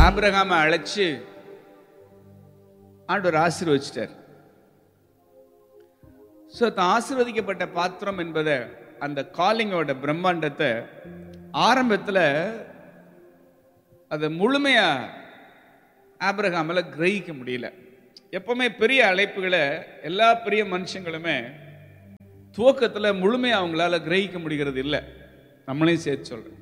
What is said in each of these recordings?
ஆபிரகாமை அழைச்சு ஆண்டவர் ஆசீர்வதிச்சிட்டார். ஆசீர்வதிக்கப்பட்ட பாத்திரம் என்பதை அந்த காலிங்கோட பிரம்மாண்டத்தை ஆரம்பத்தில் அதை முழுமையா ஆபிரகாமால கிரகிக்க முடியல. எப்பவுமே பெரிய அழைப்புகளை எல்லா பெரிய மனுஷங்களுமே துவக்கத்தில் முழுமையா அவங்களால கிரகிக்க முடிகிறது இல்லை. நம்மளையும் சேர்த்து சொல்றேன்.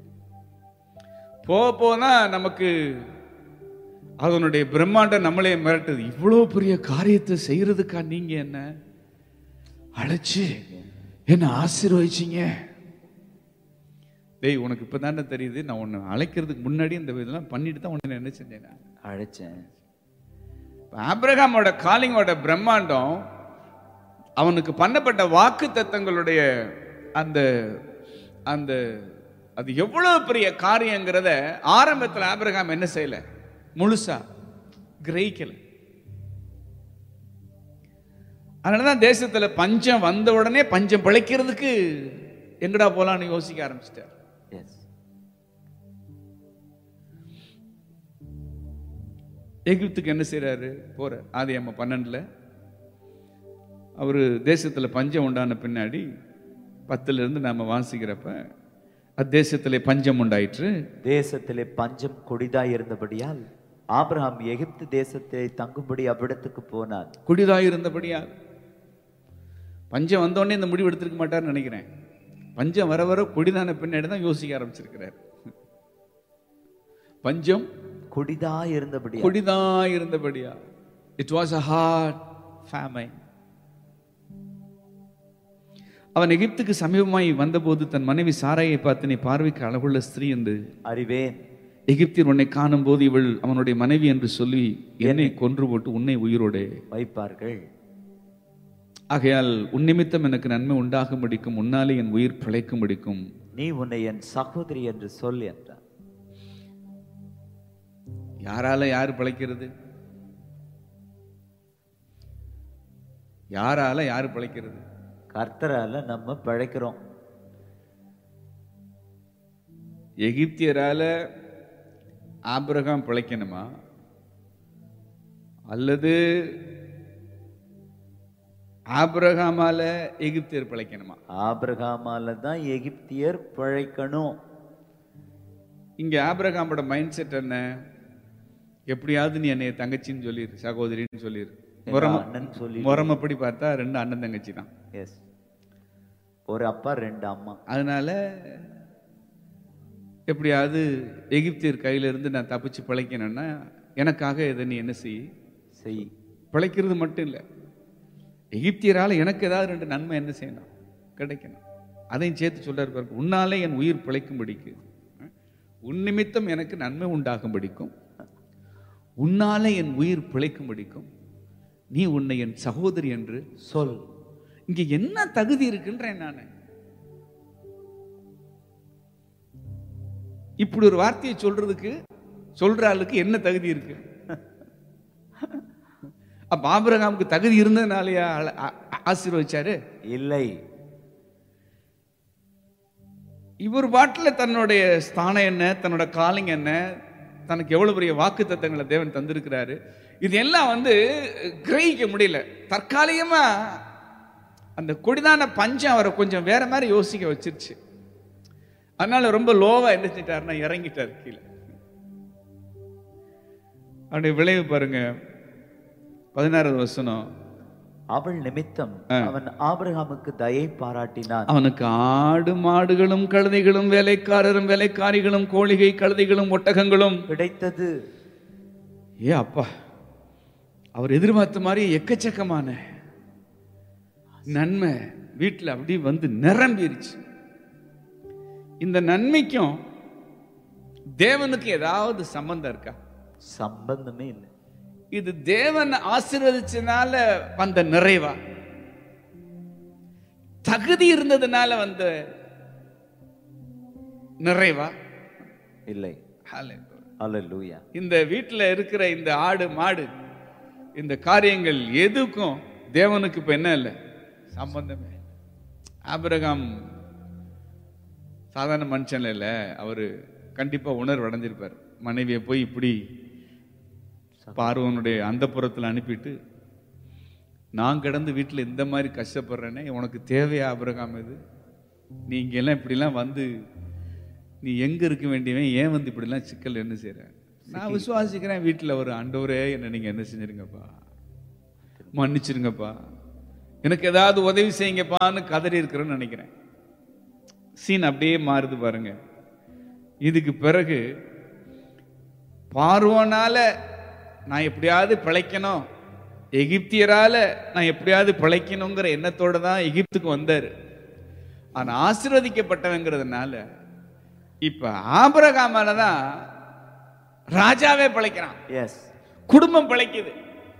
போக போனா நமக்கு அதனுடைய பிரம்மாண்டம் நம்மளே மிரட்டுது. இவ்வளவு பெரிய காரியத்தை செய்யறதுக்கா நீங்க என்ன அழைச்சு என்ன ஆசீர்வதிச்சீங்க? டேய், உனக்கு இப்பதானே தெரியுது, நான் உன்னை அழைக்கிறதுக்கு முன்னாடி இந்த இதெல்லாம் பண்ணிட்டு தான் உன்னை என்ன செஞ்சேன், அழைச்சேன். ஆபிரகாமோட காலிங்கோட பிரம்மாண்டம், அவனுக்கு பண்ணப்பட்ட வாக்கு தத்தங்களுடைய அந்த அந்த அது எவ்வளவு பெரிய காரியங்கிறத ஆரம்பத்தில் ஆபிரகாம் என்ன செய்யல, முழுசா கிரகிக்கல. அதனாலதான் தேசத்துல பஞ்சம் வந்த உடனே பஞ்சம் பிழைக்கிறதுக்கு எங்கடா போலான்னு யோசிக்க ஆரம்பிச்சிட்டார். எகிப்துக்கு என்ன செய்யறாரு, போற ஆதியாகமம் 12 அவரு தேசத்துல பஞ்சம் உண்டான பின்னாடி 10 நாம வாசிக்கிறப்ப அத்தேசத்திலே பஞ்சம் உண்டாயிற்று. தேசத்திலே பஞ்சம் கொடிதாய் இருந்தபடியால் ஆபிரகாம் எகிப்து தேசத்திலே தங்கும்படி அவ்விடத்துக்கு போனார். கொடிதாய் இருந்தபடியால் பஞ்சம் வந்தோடனே இந்த முடிவு எடுத்திருக்க மாட்டார்னு நினைக்கிறேன். பஞ்சம் வர வர கொடிதான பின்னாடி தான் யோசிக்க ஆரம்பிச்சிருக்கிறார். பஞ்சம் கொடிதாய் இருந்தபடியா it was a hard famine. அவன் எகிப்துக்கு சமீபமாய் வந்தபோது தன் மனைவி சாராயை பார்த்து, நீ பார்வைக்கு அழகுள்ள ஸ்திரீ என்று அறிவேன், எகிப்தியர் உன்னை காணும் போது இவள் அவனுடைய மனைவி என்று சொல்லி என்னை கொன்று போட்டு உன்னை உயிரோடு வைப்பார்கள். ஆகையால் உன் நிமித்தம் எனக்கு நன்மை உண்டாகும்படிக்கும் உன்னாலே என் உயிர் பிழைக்கும்படிக்கும் நீ உன்னை என் சகோதரி என்று சொல் என்றார். யாரால யாரு பிழைக்கிறது? யாரால யாரு பிழைக்கிறது? கர்த்தரால நம்ம பிழைக்கிறோம். எகிப்தியரால ஆபிரகாம் பிழைக்கணுமா, அல்லது ஆபிரகாமால எகிப்தியர் பிழைக்கணுமா? ஆபிரகாமால தான் எகிப்தியர் பிழைக்கணும். இங்க ஆபிரகாமோட மைண்ட் செட் என்ன? எப்படியாவது நீ என்னைய தங்கச்சின்னு சொல்லிரு, சகோதரின்னு சொல்லிரு. முறமப்படி பார்த்தா 2 அண்ணன் தங்கச்சி தான். எஸ், ஒரு அப்பா 2 அம்மா. அதனால எப்படியாவது எகிப்தியர் கையில இருந்து நான் தப்பிச்சு பிழைக்கணும்னா எனக்காக இதை நீ என்ன செய். பிழைக்கிறது மட்டும் இல்லை, எகிப்தியரால எனக்கு ஏதாவது 2 நன்மை என்ன செய்யணும், கிடைக்கணும். அதையும் சேர்த்து சொல்றாரு பாருங்க. உன்னாலே என் உயிர் பிழைக்கும்படிக்கு, உன் நிமித்தம் எனக்கு நன்மை உண்டாகும்படிக்கும், உன்னாலே என் உயிர் பிழைக்கும்படிக்கும் நீ உன்னை என் சகோதரி என்று சொல். இங்க என்ன தகுதி இருக்குன்றேன் நானு. இப்படி ஒரு வார்த்தையை சொல்றதுக்கு சொல்ற ஆளுக்கு என்ன தகுதி இருக்கு? அப்ப ஆபிரகாமுக்கு தகுதி இருந்ததுனாலயா ஆசீர்வதிச்சாரு? இல்லை. இவர் பாட்டில் தன்னுடைய ஸ்தானம் என்ன, தன்னோட காலிங் என்ன, தனக்கு எவ்வளவு பெரிய வாக்கு தத்தங்களை தேவன் தந்திருக்கிறாரு, இது எல்லாம் கிரகிக்க முடியல. தற்காலிகமா அந்த கொடிதான பஞ்சம் அவரை கொஞ்சம் வேற மாதிரி யோசிக்க வச்சிருச்சு. அதனால ரொம்ப லோவா என்ன செஞ்சிட்டாருன்னா இறங்கிட்டார் கீழே. அவனுடைய விளைவு பாருங்க, 16வது வசனம். அவள் நிமித்தம் அவன் ஆபிரகாமுக்கு தயை பாராட்டினான். அவனுக்கு ஆடு மாடுகளும் கழுதைகளும் வேலைக்காரரும் வேலைக்காரிகளும் கோழிகை கழுதைகளும் ஒட்டகங்களும் கிடைத்தது. அப்பா, அவர் எதிர்பார்த்த மாதிரி எக்கச்சக்கமான நன்மை வீட்டில் அப்படி நிரம்பிருச்சு. இந்த நன்மைக்கும் தேவனுக்கு ஏதாவது சம்பந்தம் இருக்கா? சம்பந்தமே இல்லை. இது தேவன் ஆசீர்வதிச்சனால வந்த நிறைவா, தகுதி இருந்ததுனால வந்த நிறைவா? இல்லை. ஹல்லேலூயா. இந்த வீட்டில் இருக்கிற இந்த ஆடு மாடு இந்த காரியங்கள் எதுக்கும் தேவனுக்கு இப்ப என்ன இல்லை, சம்பந்தமே. ஆபிரகாம் சாதாரண மனுஷன் இல்ல, அவரு கண்டிப்பா உணர்வு அடைஞ்சிருப்பார். மனைவியை போய் இப்படி பார்வோனுடைய அந்தப்புறத்தில் அனுப்பிட்டு, நான் கிடந்து வீட்டில் இந்த மாதிரி கஷ்டப்படுறேனே, உனக்கு தேவையா ஆபிரகாம்? இது நீ இங்கெல்லாம் இப்படிலாம் வந்து நீ எங்க இருக்க வேண்டியவன், ஏன் வந்து இப்படிலாம் சிக்கல் என்ன செய்யற? நான் விசுவாசிக்கிறேன் வீட்டில் ஒரு ஆண்டவரே என்ன நீங்க என்ன செஞ்சிருங்கப்பா, மன்னிச்சிருங்கப்பா, எனக்கு ஏதாவது உதவி செய்யுங்கப்பான்னு கதறி இருக்கிறேன்னு நினைக்கிறேன். சீன் அப்படியே மாறுது பாருங்க. இதுக்கு பிறகு பார்வோனால நான் எப்படியாவது பிழைக்கணும், எகிப்தியரால நான் எப்படியாவது பிழைக்கணுங்கிற எண்ணத்தோட தான் எகிப்துக்கு வந்தாரு. ஆனா ஆசீர்வதிக்கப்பட்டவங்கிறதுனால இப்ப ஆபிரகாமால தான் ராஜாவே பிழைக்கிறான். எஸ், குடும்பம் பிழைக்குது.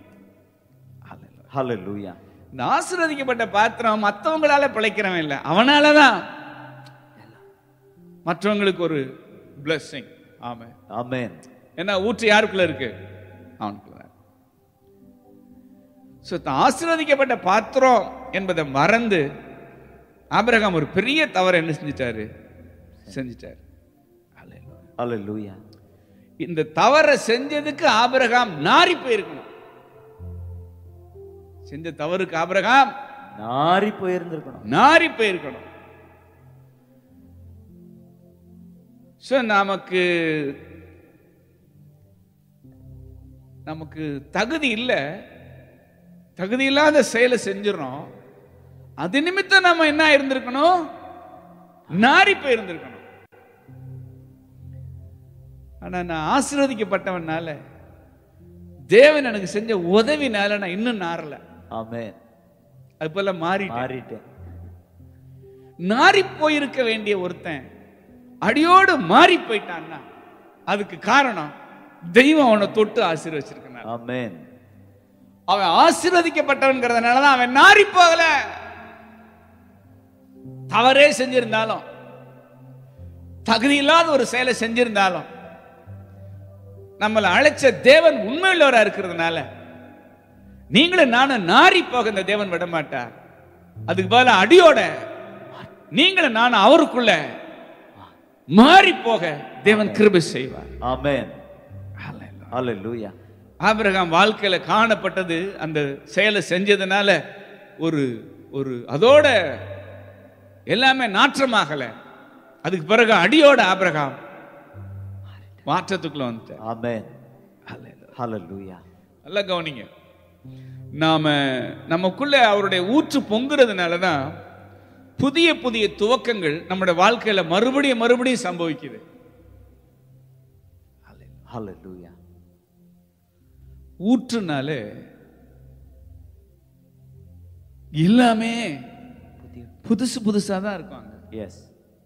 ஹல்லேலூயா. இந்த ஆசீர்வதிக்கப்பட்ட பாத்திரம் மற்றவங்களால பிழைக்கிறவன் இல்லை, அவனாலதான் மற்றவங்களுக்கு ஒரு blessing. ஆமென், ஆமென். ஏன்னா ஊற்று யாருக்குள்ள இருக்கு? அவனுக்குள்ள. ஆசீர்வதிக்கப்பட்ட பாத்திரம் என்பதை மறந்து ஆபிரகாம் ஒரு பெரிய தவறு என்ன செஞ்சிட்டாரு? செஞ்சிட்டாரு. ஹல்லேலூயா. இந்த தவறை செஞ்சதுக்கு ஆபிரகாம் நாறி போயிருக்கணும். செஞ்ச தவறுக்கு ஆபிரகாம் நாறி போயிருந்திருக்கணும், நாறி போயிருக்கணும். நமக்கு தகுதி இல்லை, தகுதி இல்லாத செயலை செஞ்சிடறோம். அது நிமித்தம் நம்ம என்ன இருந்திருக்கணும்? நாரி போயிருந்திருக்கணும். ஆனா நான் ஆசீர்வதிக்கப்பட்டவனால, தேவன் எனக்கு செஞ்ச உதவினால நான் இன்னும் நாரல. ஆமென். அது போல மாறிட்டேன். நாரி போயிருக்க வேண்டிய ஒருத்தன் அடியோடு மாறி போயிட்டான்னா அதுக்கு காரணம் தெய்வம் அவனை தொட்டு ஆசீர்வச்சிருக்கிறான். ஆமென். அவன் ஆசீர்வதிக்கப்பட்டவன்கிறதுனாலதான் அவன் நாரி போகல. தவறே செஞ்சிருந்தாலும், தகுதி இல்லாத ஒரு செயலை செஞ்சிருந்தாலும், நம்மளை அழைச்ச தேவன் உண்மையுள்ளவரா இருக்கிறதுனால நீங்களும் நானும் நாரி போக இந்த தேவன் விட மாட்டார். அதுக்கு பதிலா அடியோட நீங்களும் நானும் அவருக்குள்ள மாறி போக தேவன் கிருபை செய்வார். ஆமென். ஹல்லேலூயா. ஆபிரகாம் வாழ்க்கையில காணப்பட்டது அந்த செயலை செஞ்சதுனால ஒரு அதோட எல்லாமே நாற்றமாகல. அதுக்கு பிறகு அடியோட ஆபிரகாம் மாற்றத்துக்குள்ள வந்துட்டார். ஆமென். ஹல்லேலூயா. நல்லா கவனிங்க. நமக்குள்ள அவருடைய ஊற்று பொங்குறதுனாலதான் புதிய புதிய துவக்கங்கள் நம்முடைய வாழ்க்கையில மறுபடியும் சம்பவிக்குது. ஹல்லேலூயா. ஊற்றுனாலே எல்லாமே புதுசா தான் இருக்காங்க. எஸ்,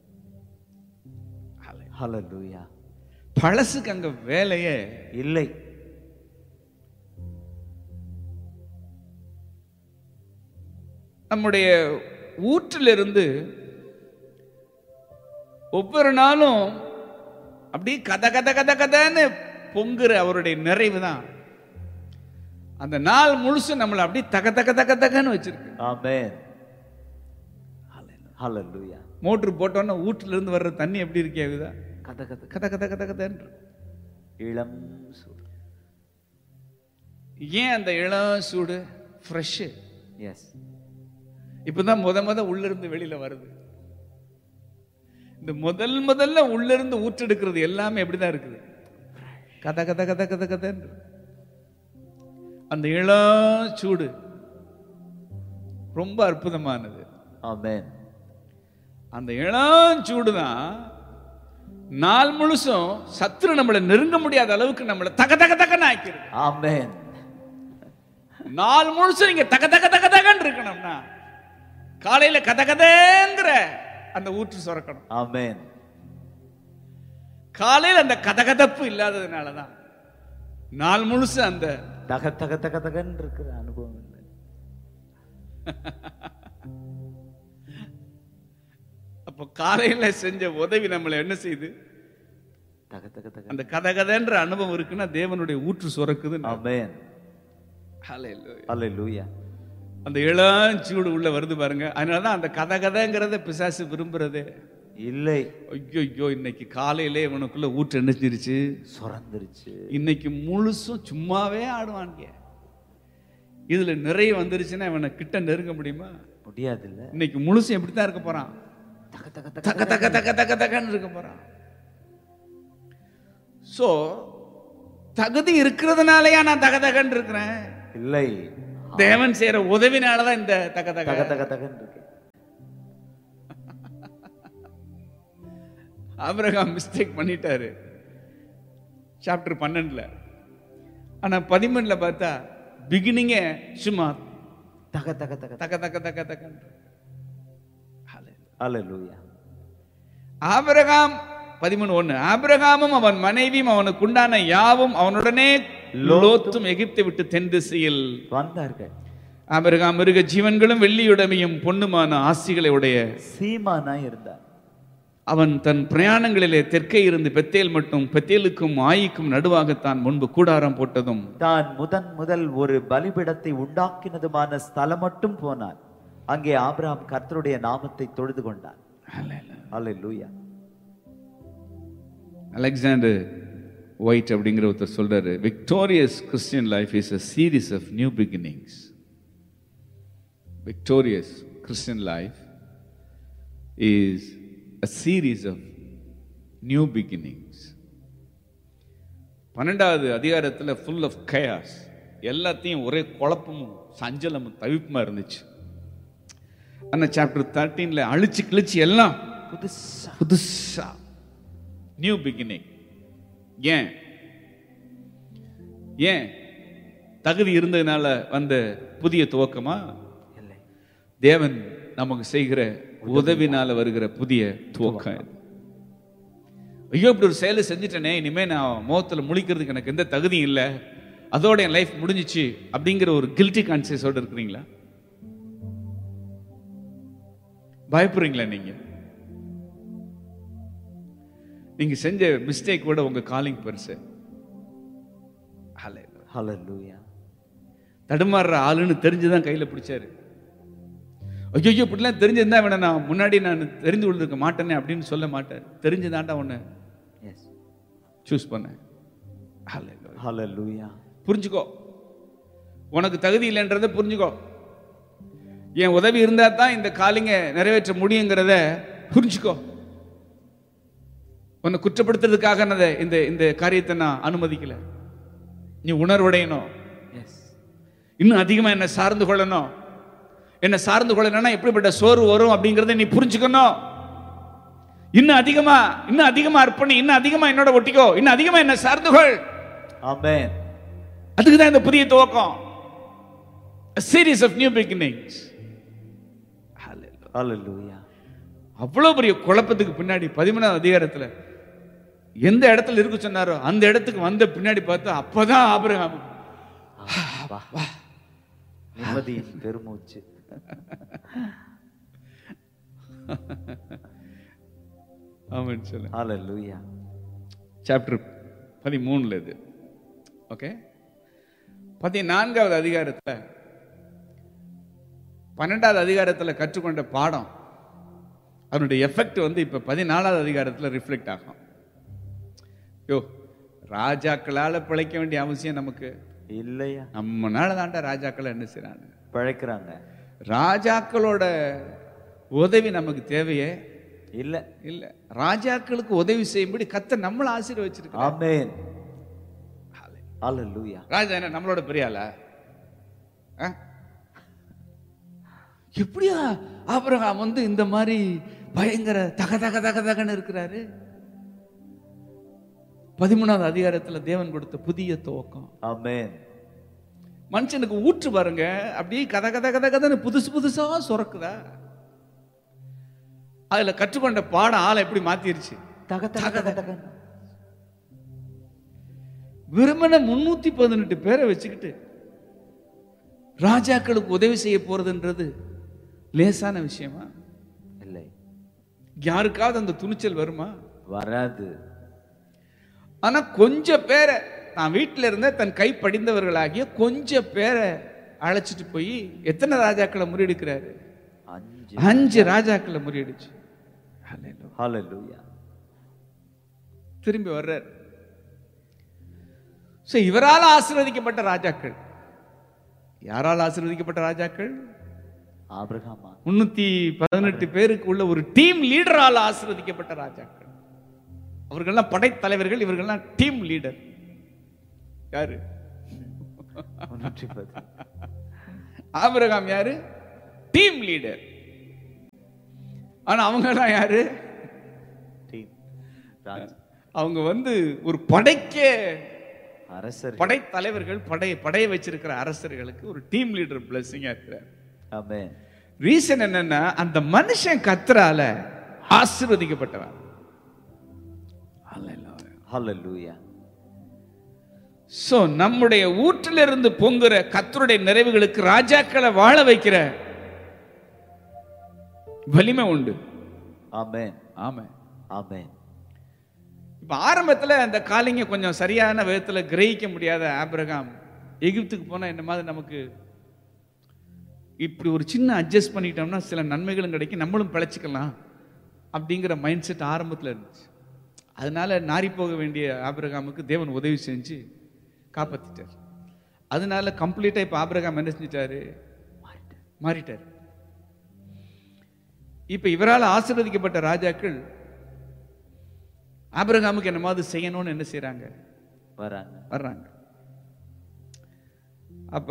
ஹல்லேலூயா. பழசுக்கு அங்க வேலையே இல்லை. நம்முடைய ஊற்றிலிருந்து ஒவ்வொரு நாளும் அப்படி கதன்னு பொங்குற அவருடைய நிறைவு தான் அந்த நாள் முழுசு நம்மளை அப்படி தகன்னு வச்சிருக்கு. ஆமென். ஹல்லேலூயா. மோட்டர் போட்டோன்னா ஊற்றுல இருந்து வர்ற தண்ணி எப்படி இருக்கே? கதன்னு இளம் சூடு. ஏன் அந்த இளம் சூடு? ஃப்ரெஷ். எஸ். இப்பதான் முத உள்ள இருந்து வெளியில வருது. இந்த முதல்ல உள்ள இருந்து ஊற்றெடுக்கிறது எல்லாமே எப்படிதான் இருக்குது? கத அந்த இளம் சூடு ரொம்ப அற்புதமானது. ஆமென். அந்த இளம் சூடு தான் நாள் முழுசும் சத்துரு நம்மளை நெருங்க முடியாத அளவுக்கு நம்மளை தகன்னு ஆக்கிடுது. ஆமென். நாள் முழுசும் நீங்க தகன்னு இருக்கணும்னா காலையில கதகதங்கிற அந்த ஊற்று சுரக்கணும். ஆமென். காலையில் அந்த கதகதப்பு இல்லாததுனாலதான் நாள் முழுசு அந்த தகன்னு இருக்கிற அனுபவம் இல்லை. அப்போ காலையில செஞ்ச உதவி நம்மளை என்ன செய்யுது? அந்த கதகதன்ற அனுபவம் இருக்குன்னா தேவனுடைய ஊற்று சுரக்குது. ஆமென். ஹல்லேலூயா. அந்த இளஞ்சூடு உள்ள வருது பாருங்க. அதனாலதான் அந்த கதகதங்கிறத பிசாசு விரும்புறதே. இல்லை. ஐயோ, இன்னைக்கு காலையிலே இவனுக்குள்ள ஊற்று என்னச்சிருச்சு, சுரந்துருச்சு. இன்னைக்கு முழுசும் சும்மாவே ஆடுவாங்க. இதுல நிறைய வந்துருச்சுன்னா இவனை கிட்ட நெருங்க முடியுமா? முடியாது. இல்ல, இன்னைக்கு முழுசும் எப்படித்தான் இருக்க போறான்? தக்க தக்க தக்க தக்க தக்க தக்க தக்கன்னு இருக்க போறான். சோ தகுதி இருக்கிறதுனாலயா நான் தக தகன்னு இருக்கிறேன்? இல்லை, தேவன் செய்யற உதவினாலதான் இந்த தக தக தக தக தகன்னு இருக்கு. ஆபிரகாம் மிஸ்டேக் பண்ணிட்டாரு சாப்டர் 12ல. ஆனா 13ல பார்த்தா பிகினிங்கே சும்மா தக தக தக தக தக தக தக. ஹல்லேலூயா. ஆபிரகாம் 13:1, ஆபிரகாமும் அவன் மனைவியும் அவனுக்கு உண்டான யாவும் அவனுடனே லோத்தும் எகிப்தை விட்டு தென் திசையில் வந்தார்கள். ஆபிரகாம் மிருக ஜீவன்களும் வெள்ளியுடைமையும் பொன்னுமான ஆசிகளை உடைய சீமானாய் இருந்தார். அவன் தன் பிரயாணங்களிலே தெற்கே இருந்து பெத்தேல் மட்டும், பெத்தேலுக்கும் ஆயிக்கும் நடுவாகத்தான் முன்பு கூடாரம் போட்டதும் தான் முதல் ஒரு பலிபீடத்தை உண்டாக்கினதுமான ஸ்தலம் மட்டும் போனான். அங்கே ஆபிரகாம் கர்த்தருடைய நாமத்தை தொழுது கொண்டான். ஹல்லேலூயா. அலெக்சாண்டர் ஒயிட் அப்படிங்கிற ஒருத்தர் சொல்றாரு, victorious Christian life is a series of new beginnings. Victorious Christian life is a series of new beginnings. 12வது அதிகாரத்துல full of chaos, எல்லாத்தையும் ஒரே குழப்பமும் சஞ்சலமும் தவிப்புமா இருந்துச்சு. ஆனா சாப்டர் 13ல அழிச்சு கிழிச்சு எல்லாம் புதுசா நியூ பிகினிங். ஏன் தகுதி இருந்ததுனால வந்த புதிய துவக்கமா? இல்லை, தேவன் நமக்கு செய்கிற உதவினால வருகிற புதிய துவக்கம். ஐயோ, இப்படி ஒரு செயலை செஞ்சுட்டேனே, இனிமே நான் முகத்துல முழிக்கிறதுக்கு எனக்கு எந்த தகுதியும் இல்லை, அதோட என் லைஃப் முடிஞ்சிச்சு அப்படிங்கிற ஒரு கில்ட்டி கான்சியஸோட இருக்கிறீங்களா? பயப்படுறீங்களா? நீங்க செஞ்ச மிஸ்டேக் கூட உங்க காலிங் பெருசு. ஹல்லேலூயா. தடுமாறுற ஆளுன்னு தெரிஞ்சுதான் கையில பிடிச்சாரு. ஐயோ, இப்படிலாம் தெரிஞ்சிருந்தா வேணா நான் முன்னாடி நான் தெரிந்து கொண்டிருக்க மாட்டேனே அப்படின்னு சொல்ல மாட்டார். தெரிஞ்சுதான்டா உன்னை சூஸ் பண்ண. ஹல்லேலூயா. புரிஞ்சுக்கோ, உனக்கு தகுதி இல்லைன்றதை புரிஞ்சுக்கோ. என் உதவி இருந்தா தான் இந்த காலிங்க நிறைவேற்ற முடியுங்கிறத புரிஞ்சுக்கோ. உன்னை குற்றப்படுத்துறதுக்காக இந்த காரியத்தை நான் அனுமதிக்கல. நீ உணர்வுடையணும், இன்னும் அதிகமா என்ன சார்ந்து கொள்ளணும். என்ன சார்ந்து கொள்ளணும்னா எப்படிப்பட்ட சோர்வு வரும் அப்படிங்கறத நீ புரிஞ்சுக்கணும். இன்னும் அதிகமா அர்ப்பணி, இன்னும் அதிகமா என்னோட ஒட்டிக்கோ, இன்னும் அதிகமா என்ன சார்ந்து கொள். ஆமென். அதுக்கு தான் இந்த புதிய துவக்கம். A series of new beginnings. ஹல்லேலூயா. அவ்வளவு பெரிய குழப்பத்துக்கு பின்னாடி 13வது அதிகாரத்துல எந்த இடத்துல இருக்கு சொன்னாரோ அந்த இடத்துக்கு வந்த பின்னாடி பார்த்தா அப்பதான் ஆபிரகாம் நிம்மதியின் பெருமூச்சு. ஆமென் சொல்லுங்க. ஹல்லேலூயா. சாப்டர் 13ல இது. ஓகே, 14வது அதிகாரத்துல 12வது அதிகாரத்துல கற்றுக்கொண்ட பாடம் அதனுடைய எஃபெக்ட் இப்ப 14வது அதிகாரத்துல ரிஃப்ளெக்ட் ஆகும். ராஜாக்களால பிழைக்க வேண்டிய அவசியம் நமக்கு இல்லையா? நம்மனால தாண்டா ராஜாக்கள் என்ன செய்றாங்க, பிழைக்கிறாங்க. ராஜாக்களோட உதவி நமக்கு தேவையே இல்ல. இல்ல, ராஜாக்களுக்கு உதவி செய்யும்படி கர்த்தர் நம்மள ஆசீர்வதிச்சிருக்கார். ஆமென். ஹல்லேலூயா. ராஜா என்ன நம்மளோட பெரிய ஆளா? எப்படியா ஆபிரகாம் இந்த மாதிரி பயங்கர தக தக தக தகன்னு இருக்கிறாரு? 13வது அதிகாரத்துல தேவன் கொடுத்த புதிய துவக்கம். ஆமென். மனுஷனுக்கு ஊற்று பாருங்க, அப்படியே கத கத கத கதன்னு புதுசு புதுசா சுரக்குதா. அதுல கற்றுக்கொண்ட பாடம் ஆளை எப்படி மாத்திருச்சு. விரும்பின 318 பேரை வச்சுக்கிட்டு ராஜாக்களுக்கு உதவி செய்ய போறதுன்றது லேசான விஷயமா? இல்லை. யாருக்காவது அந்த துணிச்சல் வருமா? வராது. ஆனா கொஞ்சம் பேரை நான் வீட்டில இருந்த தன் கை படிந்தவர்களாகிய கொஞ்சம் பேரை அழைச்சிட்டு போய் எத்தனை ராஜாக்களை முறியடிக்கிறாரு? 5 ராஜாக்களை முறியடிச்சு. ஹalleluya. திரும்பி வர்றார். இவரால் ஆசீர்வதிக்கப்பட்ட ராஜாக்கள். யாரால் ஆசீர்வதிக்கப்பட்ட ராஜாக்கள்? ஆபிரகாமா. 318 பேருக்கு உள்ள ஒரு டீம் லீடரால் ஆசீர்வதிக்கப்பட்ட ராஜாக்கள். அவர்கள்லாம் படைத்தலைவர்கள், இவர்கள்லாம் டீம் லீடர். யாரு? ஆபிரகாம் யாரு? Team leader. ஆனா அவங்க எல்லாம் யாரு? அவங்க ஒரு படைக்க அரசர், படைத்தலைவர்கள், படைய வச்சிருக்கிற அரசர்களுக்கு ஒரு டீம் லீடர் பிளஸிங்கா இருக்கிறார். ஆமென். ரீசன் என்னன்னா, அந்த மனுஷன் கர்த்தரால ஆசீர்வதிக்கப்பட்டவன். ஹalleluya. சோ நம்முடைய ஊற்றிலிருந்து பொங்குற கர்த்தருடைய நிறைவுகளுக்கு ராஜாக்களை வாழ வைக்கிற வலிமை உண்டு. ஆமென். ஆமென். ஆமென். இப்ப ஆரம்பத்துல அந்த காலிங்க கொஞ்சம் சரியான விதத்துல கிரகிக்க முடியாத ஆபிரகாம் எகிப்துக்கு போனா என்ன மாதிரி நமக்கு இப்படி ஒரு சின்ன அட்ஜஸ்ட் பண்ணிட்டோம்னா சில நன்மைகளும் கிடைக்கும், நம்மளும் பிழைச்சிக்கலாம் அப்படிங்கிற மைண்ட் செட் ஆரம்பத்தில் இருந்துச்சு. அதனால நாரி போக வேண்டிய ஆபிரகாமுக்கு தேவன் உதவி செஞ்சு காப்பாத்திட்டார். அதனால கம்ப்ளீட்டா இப்ப ஆபிரகாம் என்ன செஞ்சிட்டாரு? மாறிட்டார். இப்ப இவரால் ஆசீர்வதிக்கப்பட்ட ராஜாக்கள் ஆபிரகாமுக்கு என்ன மாதிரி செய்யணும்னு என்ன செய்யறாங்க? வர்றாங்க. அப்ப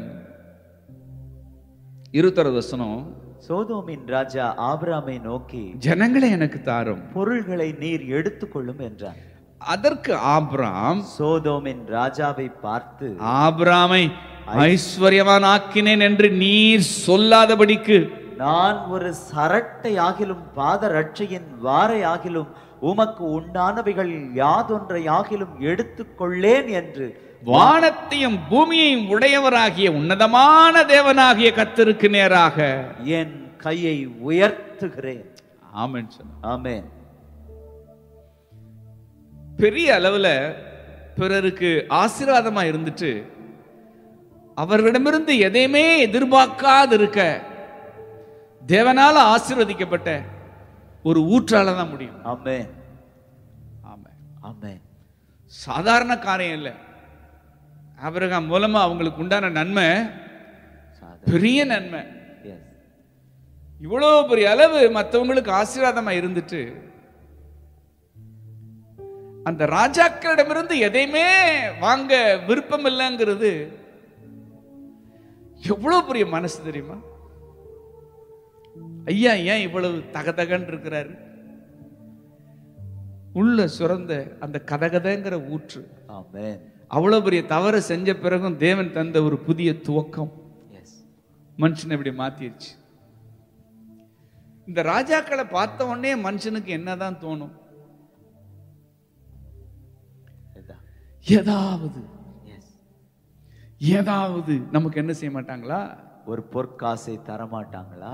21 வசனம், சோதோமின் ராஜா ஆபிரகாமை நோக்கி, ஜனங்களை எனக்கு தாரும், பொருள்களை நீர் எடுத்துக்கொள்ளும் என்றான். அதற்கு ஆபிரகாம் சோதோமின் ராஜாவை பார்த்து, ஆபிரகாமை ஐஸ்வர்யவான் ஆக்கினேன் என்று நீர் சொல்லாதபடிக்கு நான் ஒரு சரட்டை ஆகிலும் பாத ரட்சையின் வாரை ஆகிலும் உமக்கு உண்டானவைகள் யாதொன்றை ஆகிலும் எடுத்துக்கொள்ளேன் என்று வானத்தையும் பூமியையும் உடையவராகிய உன்னதமான தேவனாகிய கர்த்தருக்கு நேராக என் கையை உயர்த்துகிறேன். ஆமென். ஆமென். பெரிய அளவுல பிறருக்கு ஆசீர்வாதமா இருந்துட்டு அவர்களிடமிருந்து எதையுமே எதிர்பார்க்காது இருக்க தேவனால ஆசீர்வதிக்கப்பட்ட ஒரு ஊற்றால தான் முடியும். ஆமென். ஆமென். ஆமென். சாதாரண காரியம் இல்லை. ஆபிரகாம் மூலமா அவங்களுக்கு உண்டான நன்மை பெரிய நன்மை. இவ்வளவு பெரிய அளவு மற்றவங்களுக்கு ஆசீர்வாதமா இருந்துட்டு அந்த ராஜாக்களிடமிருந்து எதையுமே வாங்க விருப்பம் இல்லைங்கிறது எவ்வளவு பெரிய மனசு தெரியுமா? ஐயா ஏன் இவ்வளவு தகதகன் இருக்கிறாரு? உள்ள சுரந்த அந்த கதகதங்கிற ஊற்று. ஆமென். அவ்வளவு பெரிய தவறு செஞ்ச பிறகும் தேவன் தந்த ஒரு புதிய துவக்கம் மனுஷனை இப்படி மாத்திருச்சு. இந்த ராஜாக்களை பார்த்த உடனே மனுஷனுக்கு என்னதான் தோணும்? ஏதாவது நமக்கு என்ன செய்ய மாட்டாங்களா? ஒரு பொற்காசை தர மாட்டாங்களா?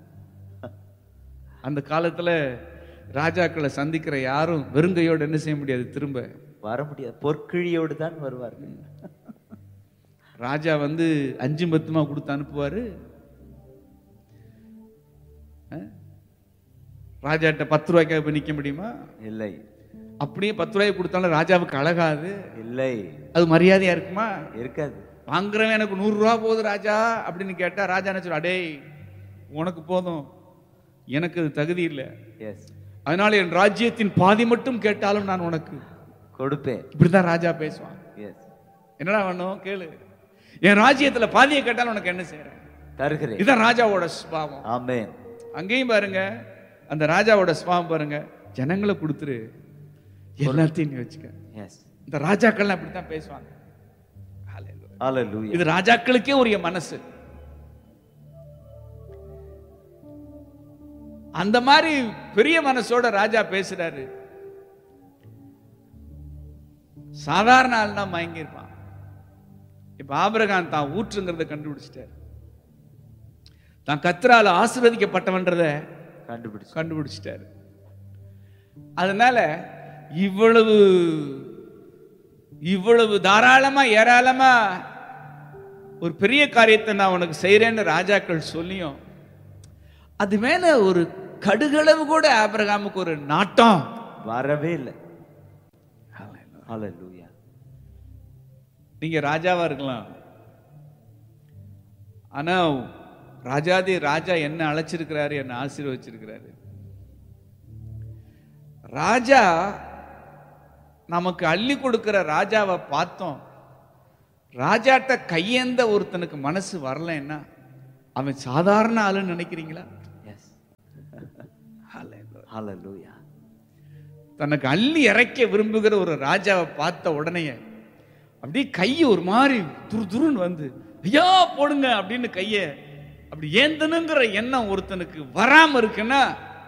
அந்த காலத்துல ராஜாக்களை சந்திக்கிற யாரும் வெறுங்கையோடு என்ன செய்ய முடியாது, திரும்ப வர முடியாது. பொற்கிழியோடு தான் வருவார்கள். ராஜா 5-10 கொடுத்து அனுப்புவாரு. ராஜாட்ட 10 ரூபாய்க்காக போய் நிக்க முடியுமா? இல்லை. அப்படியே 10 ரூபாய் கொடுத்தாலும் ராஜாவுக்கு அழகாது. இல்லை. அது மரியாதையா இருக்குமா? இருக்காது. வாங்குறவன் எனக்கு 100 ரூபா போகுது ராஜா அப்படின்னு கேட்டா ராஜா என்ன சொல்ற? அடே உனக்கு போதும், எனக்கு அது தகுதி இல்லை, அதனால என் ராஜ்யத்தின் பாதி மட்டும் கேட்டாலும் நான் உனக்கு கொடுப்பேன். இப்படிதான் ராஜா பேசுவான். என்னடா வேணும் கேளு, என் ராஜ்யத்துல பாதியை கேட்டாலும் உனக்கு என்ன செய்யறேன், தருகிறேன். இதுதான் ராஜாவோட சுபாவம். ஆமென். அங்கேயும் பாருங்க, அந்த ராஜாவோட சுபாவம் பாருங்க, ஜனங்களை கொடுத்துரு, எல்லாத்தையும் நீ வச்சுக்க. இந்த ராஜாக்கள் அப்படித்தான் பேசுவாங்க. இது ராஜாக்களுக்கே உரிய மனசு. அந்த மாதிரி பெரிய மனசோட ராஜா பேசுறாரு. சாதாரண ஆள் தான் மயங்கி இருப்பான். இப்ப ஆபிரகாம் தான் ஊற்றுங்கிறத கண்டுபிடிச்சிட்டார், தான் கர்த்தரால ஆசீர்வதிக்கப்பட்டவன்றத கண்டுபிடிச்சிட்டாரு. அதனால இவ்வளவு தாராளமா ஏராளமா ஒரு பெரிய காரியத்தை நான் உனக்கு செய்யறேன்னு ராஜாக்கள் சொல்லியும் அது மேல ஒரு கடுகளவு கூட ஆபிரகாமுக்கு ஒரு நாட்டம் வரவே இல்லை. ஹல்லேலூயா. நீங்க ராஜாவா இருக்கலாம், ஆனா ராஜாதி ராஜா என்ன அழைச்சிருக்கிறாரு, என்ன ஆசீர்வச்சிருக்கிறாரு. ராஜா நமக்கு அள்ளி கொடுக்கிற ராஜாவை பார்த்தோம். ராஜாட்ட கையேந்த ஒருத்தனுக்கு மனசு வரலன்னா அவன் சாதாரண ஆளுன்னு நினைக்கிறீங்களா? ஹல்லேலூயா. தனக்கு அள்ளி இறைக்க விரும்புகிற ஒரு ராஜாவை பார்த்த உடனே அப்படியே கை ஒரு மாதிரி துரு துருன்னு வந்து ஐயா போடுங்க அப்படின்னு கைய அப்படி ஏந்தனுங்கிற எண்ணம் ஒருத்தனுக்கு வராம இருக்குன்னா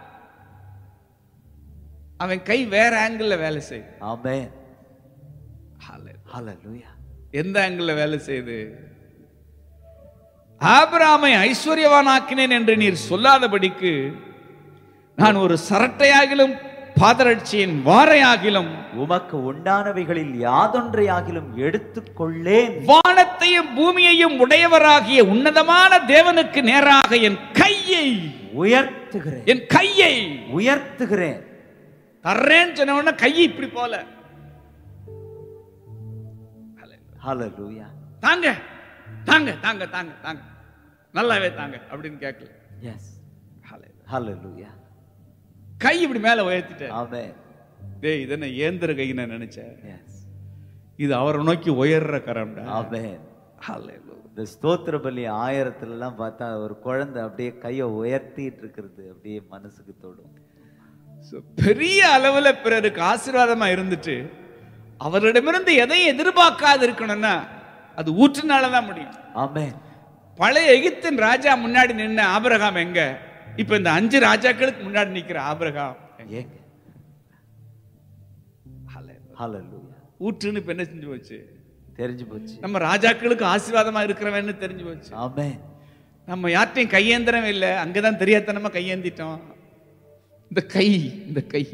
அவன் கை வேற ஆங்கிள் வேலை செய்யுது. ஆமென். ஹல்லேலூயா. எந்த ஆங்கிள் வேலை செய்யுது? ஆபிரகாமை ஐஸ்வர்யவானாக்கினேன் என்று நீர் சொல்லாதபடிக்கு நான் ஒரு சரட்டையாகிலும் பாதரட்சியின் வாரையாகிலும் உமக்கு உண்டானவைகளில் யாதொன்றையாகிலும் எடுத்துக்கொள்ளேன். வானத்தையும் பூமியையும் உடையவராகிய உன்னதமான தேவனுக்கு நேராக என் கையை உயர்த்துகிறேன். என் கையை உயர்த்துகிறேன். தர்றேன்னு சொன்ன உடனே கையை இப்படி போல ஹல்லேலூயா. தாங்க தாங்க தாங்க தாங்க தாங்க நல்லாவே தாங்க அப்படின்னு கேட்கல. எஸ். ஹல்லேலூயா. கை இப்படி மேல உயர்த்திட்டேன். ஆமென். டேய் இது என்ன ஏந்திர கை நான் நினைச்சேன். எஸ். இது அவரை நோக்கி உயர்ற கரம்டா. ஆமென். ஹல்லேலூயா. இந்த ஸ்தோத்திர பலி 1000 எல்லாம் பார்த்தா ஒரு குழந்தை அப்படியே கையை உயர்த்திட்டு இருக்கிறது அப்படியே மனசுக்கு தொடும். பெரிய அளவுல பிறருக்கு ஆசீர்வாதமா இருந்துட்டு அவரிடமிருந்து எதையும் எதிர்பார்க்காது இருக்கணும்னா அது ஊற்றுனாலதான் முடியும். ஆமென். பழைய எகிப்தின் ராஜா முன்னாடி நின்ன ஆபிரகாம் எங்க? இப்ப இந்த 5 ராஜாக்களுக்கு முன்னாடி நிக்கிற ஆபிரகாம் எங்க? ஹல்லேலூயா. ஊற்றுன்னு இப்ப என்ன செஞ்சு போச்சு? தெரிஞ்சு போச்சு. நம்ம ராஜாக்களுக்கு ஆசீர்வாதமா இருக்கிறவன்னு தெரிஞ்சு போச்சு. ஆமென். நம்ம யார்ட்டையும் கையேந்திரம் இல்லை, அங்கதான் தெரியாதனமா கையேந்திட்டோம். இந்த கை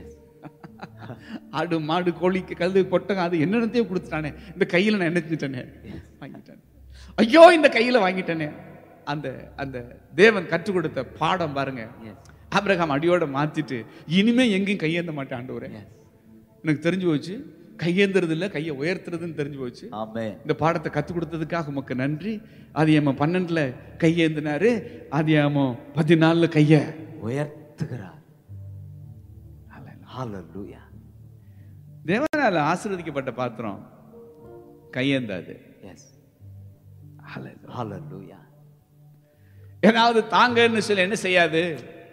ஆடு மாடு கோழிக்கு கழுது கொட்டகம் அது என்னென்னத்தையும் கொடுத்துட்டானே, இந்த கையில நான் என்ன செஞ்சிட்டேனே வாங்கிட்டேன். ஐயோ இந்த கையில வாங்கிட்டேனே. அந்த அந்த தேவன் கற்றுக் கொடுத்த பாடம் பாருங்க. ஆபிரகாம் அடியோட மாத்திட்டு இனிமே எங்கேயும் கையேந்த மாட்டேன் ஆண்டவரே, எனக்கு தெரிஞ்சு போச்சு கையேந்துறது இல்ல கையை உயர்த்துறதுன்னு தெரிஞ்சு போச்சு. இந்த பாடத்தை கற்றுக் கொடுத்ததுக்காக உமக்கு நன்றி. ஆதியாகமம் 12 கையேந்தினாரு, ஆதியாகமம் 14 கைய உயர்த்துகிறார். ஹல்லேலூயா. தேவனால ஆசீர்வதிக்கப்பட்ட பாத்திரம் கையேந்தாது. எஸ். ஹல்லேலூயா. ஏதாவது தாங்கன்னு சொல்லி என்ன செய்யாது?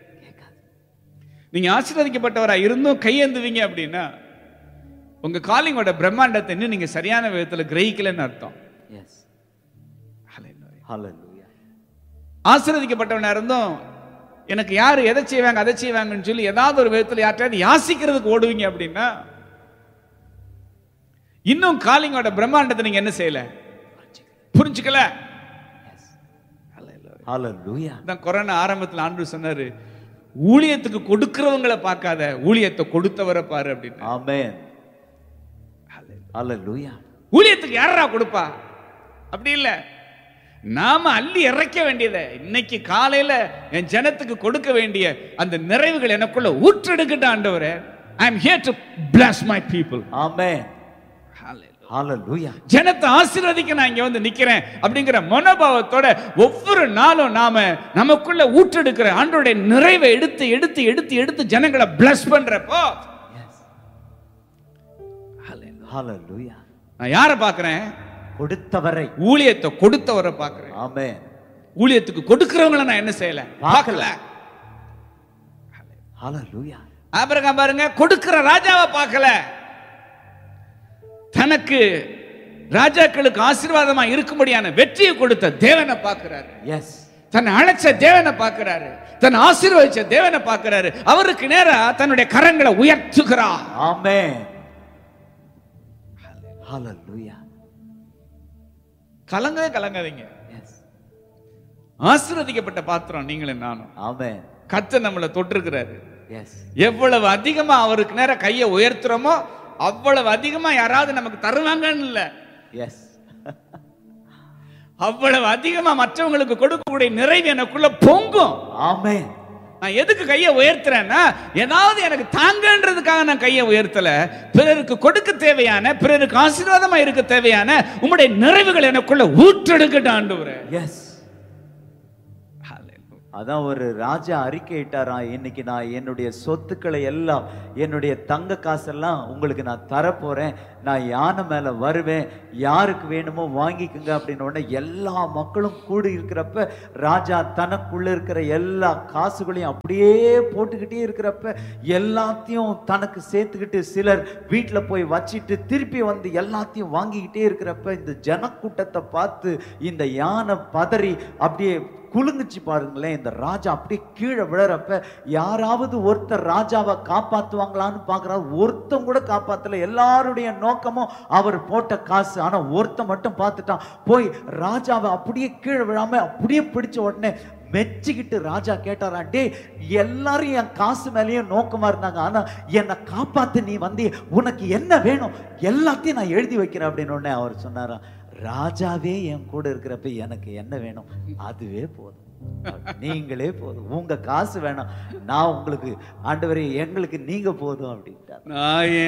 நீங்க ஆசீர்வதிக்கப்பட்டவரா இருந்தும் கையேந்துவீங்க அப்படின்னா உங்க காலிங்கோட பிரம்மாண்டத்தை இன்னும் நீங்க சரியான விதத்துல கிரகிக்கலன்னு அர்த்தம். எஸ். ஹல்லேலூயா. ஆசீர்வதிக்கப்பட்டவனா இருந்தும் எனக்கு யாரு எதை செய்வாங்க அதை செய்வாங்கன்னு சொல்லி ஏதாவது ஒரு விதத்துல யார்ட்டையாவது யாசிக்கிறதுக்கு ஓடுவீங்க அப்படின்னா இன்னும் காலிங்கோட பிரம்மாண்டத்தை நீங்க என்ன செய்யல? புரிஞ்சுக்கல. ஹல்லேலூயா. தான் கொரோனா ஆரம்பத்தில் ஆண்டவர் சொன்னாரு, ஊழியத்துக்கு கொடுக்கிறவங்களை பார்க்காத, ஊழியத்தை கொடுத்தவரை பாரு அப்படின்னு. ஆமென். ஹல்லேலூயா. ஊழியத்துக்கு யாரா கொடுப்பா? அப்படி இல்ல, நாம அள்ளி இறைக்க வேண்டியதை இன்னைக்கு காலையில என் ஜனத்துக்கு கொடுக்க வேண்டிய அந்த நிறைவுகள் எனக்குள்ள ஊற்றெடுக்கட்ட ஆண்டவரே. I am here to bless my people. ஆமென். ஹல்லேலூயா. ஜனத்தை ஆசீர்வதிக்க நான் இங்க வந்து நிக்கிறேன் அப்படிங்கிற மனோபாவத்தோட ஒவ்வொரு நாளும் நாம நமக்குள்ள ஊற்றெடுக்கிற ஆண்டவருடைய நிறைவை எடுத்து எடுத்து எடுத்து எடுத்து ஜனங்களை bless பண்றப்போ ஹல்லேலூயா. நான் யாரை பார்க்கிறேன்? கொடுத்தவரை, ஊழியத்தை கொடுத்தவரை பார்க்கிறேன். ஆமென். ஊழியத்துக்கு கொடுக்கிறவங்களை நான் என்ன செய்யல? பார்க்கல. ஹல்லேலூயா. ஆபிரகாம் பாருங்க, கொடுக்கிற ராஜாவை பார்க்கல, தனக்கு ராஜாக்களுக்கு ஆசீர்வாதமா இருக்கும்படியான வெற்றியை கொடுத்த தேவனை பார்க்கிறாரு. எஸ். தன்னை அழைச்ச தேவனை பார்க்கிறாரு, தன்னை ஆசீர்வதிச்ச தேவனை பார்க்கிறாரு. அவருக்கு நேரா தன்னுடைய கரங்களை உயர்த்துகிறார். ஆமென். ஹல்லேலூயா. கலங்கவே கலங்காதீங்க. எஸ். ஆசீர்வதிக்கப்பட்ட பாத்திரம் நீங்களும் நானும். ஆமென். கர்த்தர் நம்மளை தொட்டிருக்கிறாரு. எஸ். எவ்வளவு அதிகமா அவருக்கு நேர கையை உயர்த்துறோமோ அவ்வளவு அதிகமா யாராவது நமக்கு தருவாங்கன்னு இல்ல, எஸ், அவ்வளவு அதிகமா மற்றவங்களுக்கு கொடுக்கக்கூடிய நிறைவு எனக்குள்ள பொங்கும். ஆமென். நான் எதுக்கு கையை உயர்த்துறேன்னா, ஏதாவது எனக்கு தாங்கன்றதுக்காக நான் கையை உயர்த்தல. பிறருக்கு கொடுக்க தேவையான, பிறருக்கு ஆசீர்வாதமா இருக்க தேவையான உம்முடைய நிறைவுகள் எனக்குள்ள ஊற்றெடுக்கட்டும் ஆண்டவரே. எஸ். அதான் ஒரு ராஜா அறிக்கையிட்டாராம், இன்னைக்கு நான் என்னுடைய சொத்துக்களை எல்லாம், என்னுடைய தங்க காசெல்லாம் உங்களுக்கு நான் தரப்போறேன், நான் யானை மேல வருவேன், யாருக்கு வேணுமோ வாங்கிக்குங்க அப்படின்னு உடனே எல்லா மக்களும் கூடி இருக்கிறப்ப ராஜா தனக்குள்ள இருக்கிற எல்லா காசுகளையும் அப்படியே போட்டுக்கிட்டே இருக்கிறப்ப எல்லாத்தையும் தனக்கு சேர்த்துக்கிட்டு சிலர் வீட்டில் போய் வச்சிட்டு திருப்பி வந்து எல்லாத்தையும் வாங்கிக்கிட்டே இருக்கிறப்ப இந்த ஜனக்கூட்டத்தை பார்த்து இந்த யானை பதறி அப்படியே குலுங்குச்சு பாருங்களேன். இந்த ராஜா அப்படியே கீழே விழறப்ப யாராவது ஒருத்தர் ராஜாவை காப்பாத்துவாங்களான்னு பாக்குறாரு. ஒருத்தம் கூட காப்பாத்தல. எல்லாருடைய நோக்கமும் அவர் போட்ட காசு. ஆனா ஒருத்தன் மட்டும் பார்த்துட்டான். போய் ராஜாவை அப்படியே கீழே விழாம அப்படியே பிடிச்ச உடனே மெச்சிக்கிட்டு ராஜா கேட்டாரா, டே எல்லாரும் என் காசு மேலேயும் நோக்கமா இருந்தாங்க, ஆனா என்னை காப்பாத்து நீ வந்து உனக்கு என்ன வேணும் எல்லாத்தையும் நான் எழுதி வைக்கிறேன் அப்படின்னு உடனே அவர் சொன்னாரா, ராஜாவே என் கூட இருக்கிறப்ப எனக்கு என்ன வேணும் அதுவே போதும், நீங்களே போதும், உங்க காசு வேணாம், நான் உங்களுக்கு ஆண்டவரே எங்களுக்கு நீங்க போதும் அப்படின்ட்டார்.